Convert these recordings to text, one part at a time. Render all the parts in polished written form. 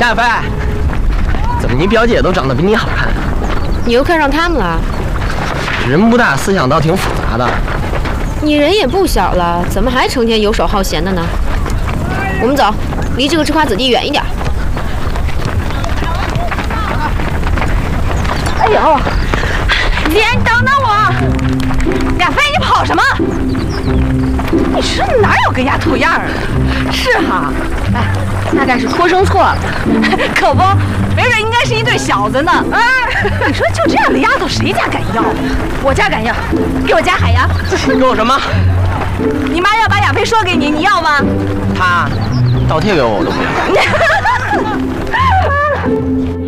亚飞，怎么你表姐都长得比你好看？ 你又看上他们了？ 人不大，思想倒挺复杂的。 你人也不小了，怎么还成天游手好闲的呢？我们走，离这个吃瓜子地远一点。 哎呦，姐，你等等我！亚飞，你跑什么？你说你哪有个丫头样啊？是哈，哎，大概是托生错了，可不，没准应该是一对小子呢。啊，你说就这样的丫头，谁家敢要？我家敢要，给我家海洋。 给我什么？ 你妈要把亚飞说给你，你要吗？ 她倒贴给我，我都不要。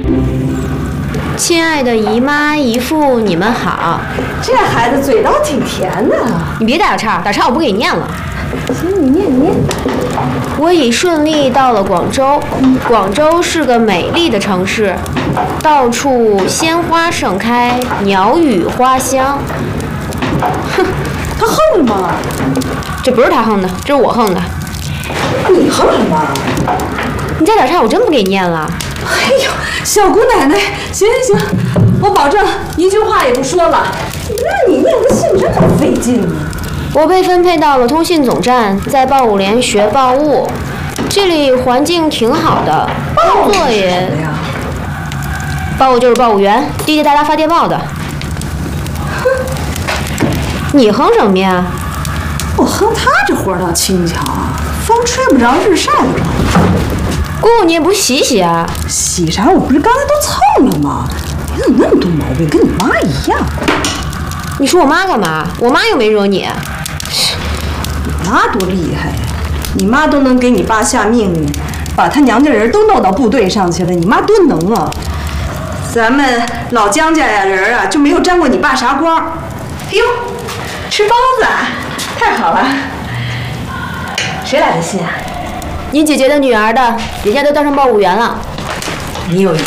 亲爱的姨妈姨父，你们好。 这孩子嘴倒挺甜的。 你别打岔，打岔我不给你念了。 行，你念。 我已顺利到了广州。广州是个美丽的城市，到处鲜花盛开，鸟语花香。 哼，他横吗？ 这不是他横的，这是我横的。 你横什么？ 你再打岔，我真不给你念了。 哎呦，小姑奶奶，行，我保证一句话也不说了。那你念个信这么费劲呢？ 我被分配到了通信总站，在报务连学报务。这里环境挺好的，工作也……报务就是报务员，滴滴答答发电报的。哼，你哼什么呀？ 我哼他这活倒轻巧啊，风吹不着，日晒不着。 姑姑，你也不洗洗啊？ 洗啥？我不是刚才都蹭了吗？你怎么那么多毛病，跟你妈一样？ 你说我妈干嘛？我妈又没惹你。 你妈多厉害呀！你妈都能给你爸下命令，把他娘家人都弄到部队上去了。你妈多能啊！咱们老姜家呀人啊就没有沾过你爸啥光。哎呦，吃包子啊，太好了！谁来的信啊？ 你姐姐的女儿的，人家都当上报务员了。 你有意见？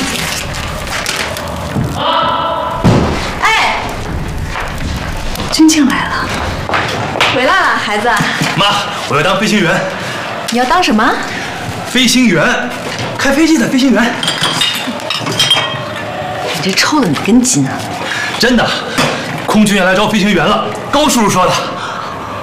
哎，军庆来了，回来了，孩子。 妈，我要当飞行员。 你要当什么？ 飞行员，开飞机的飞行员。 你这抽了哪根筋啊？ 真的，空军也来招飞行员了，高叔叔说的。